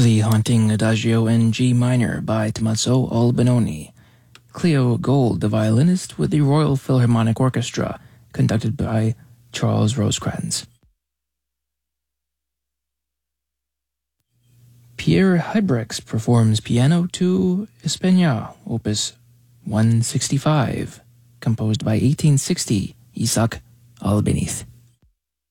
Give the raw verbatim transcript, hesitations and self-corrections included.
The Haunting Adagio in G minor by Tommaso Albinoni. Cleo Gold, the violinist with the Royal Philharmonic Orchestra, conducted by Charles Rosecrans. Pierre Hebrix performs Piano to España, Opus one sixty-five, composed by eighteen sixty Isaac Albeniz.